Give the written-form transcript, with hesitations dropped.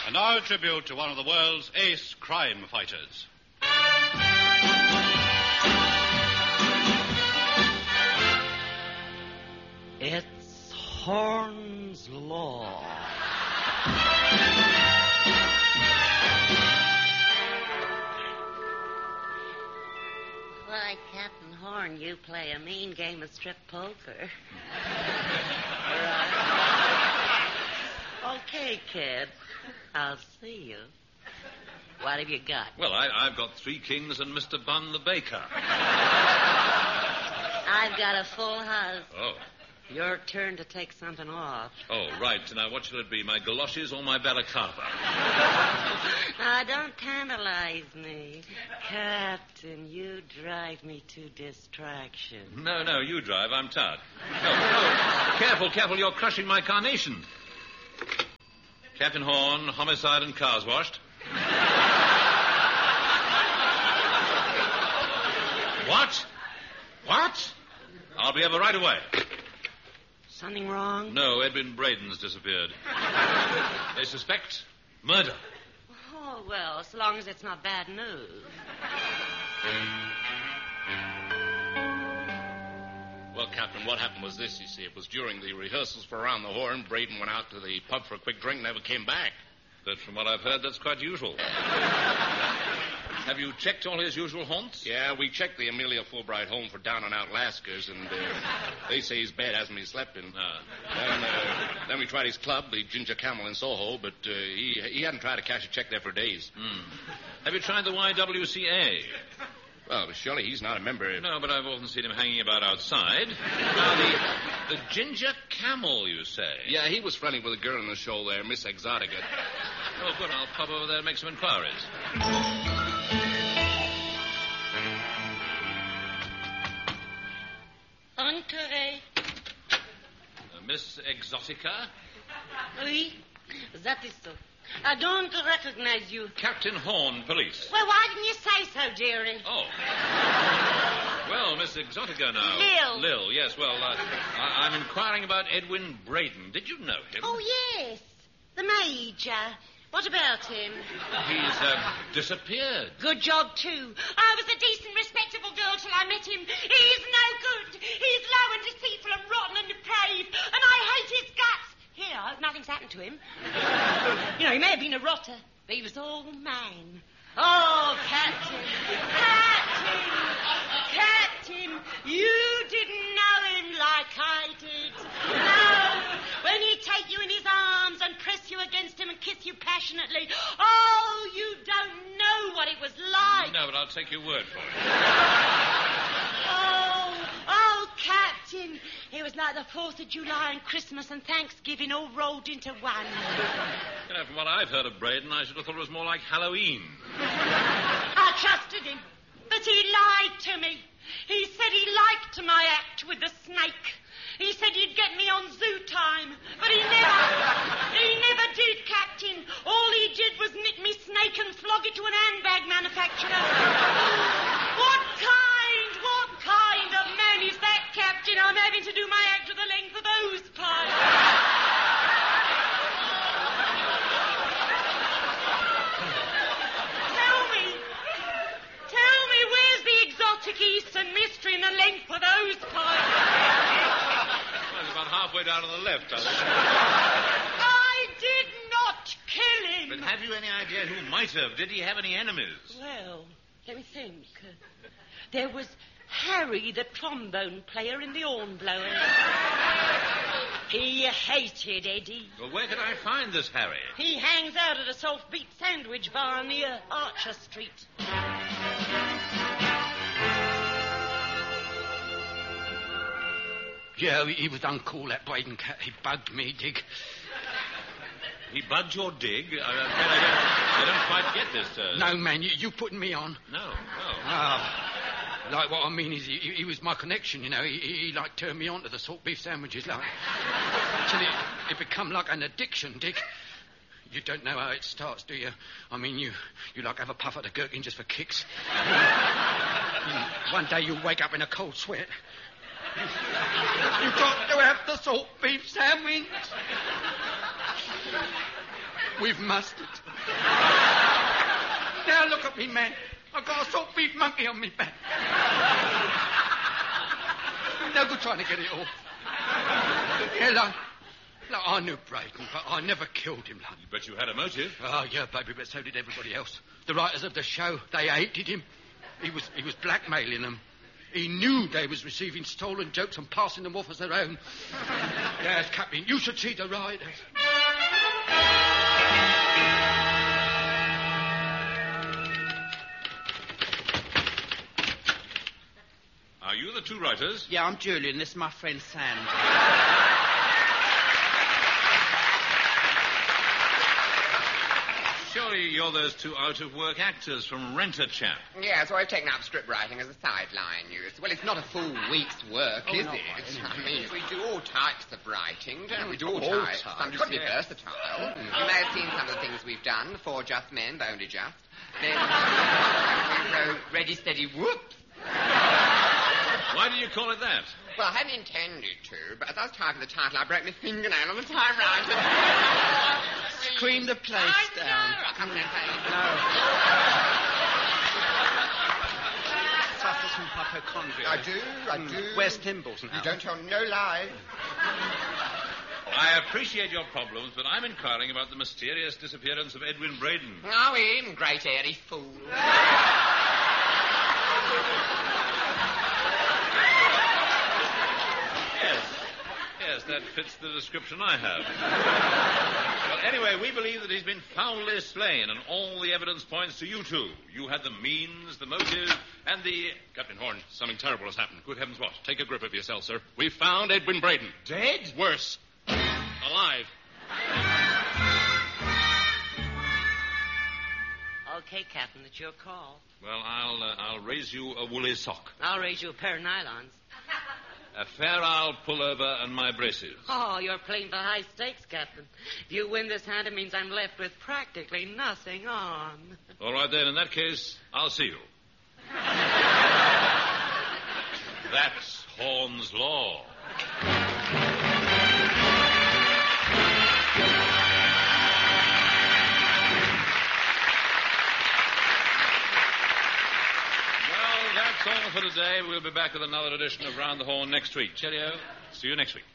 And now a tribute to one of the world's ace crime fighters. It's Horn's Law. Why, Captain Horn, you play a mean game of strip poker. Okay, kid. I'll see you. What have you got? Well, I've got 3 kings and Mr. Bun the baker. I've got a full house. Oh. Your turn to take something off. Oh, right. Now, what shall it be, my galoshes or my balaclava? Now, don't tantalize me. Captain, you drive me to distraction. No, you drive. I'm tired. No. Careful. You're crushing my carnation. Captain Horn, homicide and cars washed. What? I'll be over right away. Something wrong? No, Edwin Braden's disappeared. They suspect murder. Oh, well, as long as it's not bad news. Well, Captain, what happened was this, you see. It was during the rehearsals for Around the Horn. Braden went out to the pub for a quick drink and never came back. But from what I've heard, that's quite usual. Have you checked all his usual haunts? Yeah, we checked the Amelia Fulbright home for down-and-out Lascars, and they say his bed hasn't been slept in. Then we tried his club, the Ginger Camel in Soho, but he hadn't tried to cash a check there for days. Have you tried the YWCA? Well, surely he's not a member. No, but I've often seen him hanging about outside. Now, the Ginger Camel, you say? Yeah, he was friendly with a girl in the show there, Miss Exotica. Oh, good. I'll pop over there and make some inquiries. Entree. Miss Exotica? Oui, that is so. I don't recognize you. Captain Horn, police. Well, why didn't you say so, dearie? Oh. Well, Miss Exotica now. Lil, yes. Well, I'm inquiring about Edwin Braden. Did you know him? Oh, yes. The Major. What about him? He's disappeared. Good job, too. I was a decent, respectable girl till I met him. He's no good. He's low and deceitful and rotten and depraved. And I hate his guts. Here, I hope nothing's happened to him. You know, he may have been a rotter, but he was all mine. Oh, Captain, you didn't know him like I did. No, when he'd take you in his arms and press you against him and kiss you passionately. Oh, you don't know what it was like. No, but I'll take your word for it. Oh, Captain, it was like the 4th of July and Christmas and Thanksgiving all rolled into one. You know, from what I've heard of Braden, I should have thought it was more like Halloween. I trusted him, but he lied to me. He said he liked my act with the snake. He said he'd get me on zoo time, but he never did, Captain. All he did was knit me snake and flog it to an handbag manufacturer. What kind of man is that, Captain? I'm having to do my act to the length of those pipes. Tell me, where's the exotic Eastern mystery in the length of those pipes? Well, it's about halfway down on the left, I think. I did not kill him. But have you any idea who might have? Did he have any enemies? Well, let me think. There was Harry, the trombone player in the Hornblowers. He hated Eddie. Well, where could I find this Harry? He hangs out at a soft-beat sandwich bar near Archer Street. Yeah, he was uncool, that Braden cat. He bugged me, Dig. He bugged your dig? I don't quite get this, sir. No, man, you putting me on. No. Like, what I mean is he was my connection, you know. He like, turned me on to the salt beef sandwiches, like. Till it become like an addiction, Dick. You don't know how it starts, do you? I mean, you like have a puff at the gherkin just for kicks. One day you wake up in a cold sweat. You've got to have the salt beef sandwich. with mustard. Now look at me, man. I've got a salt beef monkey on me back. No good trying to get it off. Yeah, like I knew Braden, but I never killed him, like. But you had a motive. Oh, yeah, baby, but so did everybody else. The writers of the show, they hated him. He was blackmailing them. He knew they was receiving stolen jokes and passing them off as their own. Yes, Captain, you should see the writers. Are you the two writers? Yeah, I'm Julian. This is my friend Sam. Surely you're those two out-of-work actors from Rent-A-Chap. Yeah, so I've taken up script writing as a sideline use. Well, it's not a full week's work, is it? I mean, we do all types of writing, don't we? Do all types. You've got to be versatile. You may have seen some of the things we've done. For Just Men, but only just. Then we wrote Ready, Steady, Whoops. Why do you call it that? Well, I hadn't intended to, but as I was typing the title, I broke my fingernail on the typewriter. Scream the place down. I can't Suffers from hypochondria. I do. Wears thimbles now. You don't tell no lies. I appreciate your problems, but I'm inquiring about the mysterious disappearance of Edwin Braden. Oh, him, great airy fool. Yes, that fits the description I have. Well, anyway, we believe that he's been foully slain, and all the evidence points to you two. You had the means, the motive, and the... Captain Horn, something terrible has happened. Good heavens, what? Take a grip of yourself, sir. We found Edwin Braden. Dead? Worse. Alive. Okay, Captain, it's your call. Well, I'll raise you a woolly sock. I'll raise you a pair of nylons. A fair I'll pull over and my braces. Oh, you're playing for high stakes, Captain. If you win this hand, it means I'm left with practically nothing on. All right, then. In that case, I'll see you. That's Horn's Law. That's all for today. We'll be back with another edition of Round the Horn next week. Cheerio. See you next week.